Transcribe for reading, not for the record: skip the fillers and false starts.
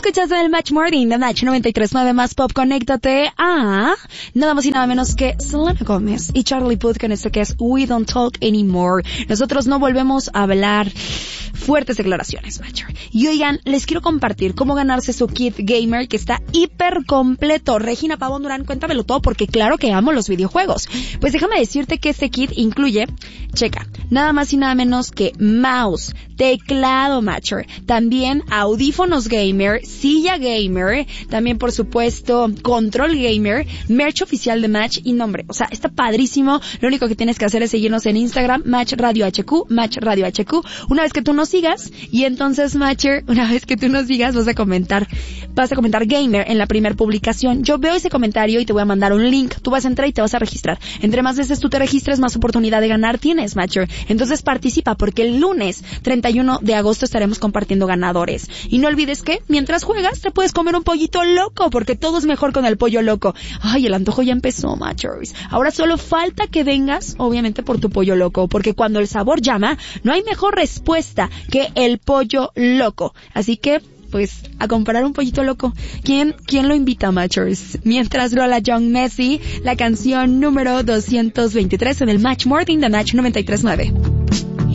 escuchas el Match Morning de Match 93.9 más pop. Conéctate a nada más y nada menos que Selena Gómez y Charlie Puth con esto que es We Don't Talk Anymore. Nosotros no volvemos a hablar. Fuertes declaraciones, Matcher. Y oigan, les quiero compartir cómo ganarse su kit gamer que está hiper completo. Regina Pavón Durán, cuéntamelo todo porque claro que amo los videojuegos. Pues déjame decirte que este kit incluye, checa, nada más y nada menos que mouse, teclado, Matcher, también audífonos gamer, silla gamer, también por supuesto control gamer, merch oficial de Match y nombre. O sea, está padrísimo. Lo único que tienes que hacer es seguirnos en Instagram, Match Radio HQ, Match Radio HQ. Una vez que tú nos sigas y entonces Matcher, una vez que tú nos sigas vas a comentar gamer en la primera publicación. Yo veo ese comentario y te voy a mandar un link. Tú vas a entrar y te vas a registrar. Entre más veces tú te registres, más oportunidad de ganar tienes, Matcher. Entonces participa porque el lunes 31 de agosto estaremos compartiendo ganadores. Y no olvides que mientras juegas te puedes comer un pollito loco porque todo es mejor con el pollo loco. Ay, el antojo ya empezó, Matchers. Ahora solo falta que vengas, obviamente, por tu pollo loco, porque cuando el sabor llama, no hay mejor respuesta que el pollo loco. Así que, pues, a comprar un pollito loco. ¿Quién lo invita, Matchers? Mientras rola Young Messi, la canción número 223 en el Match Morning de Match 93.9.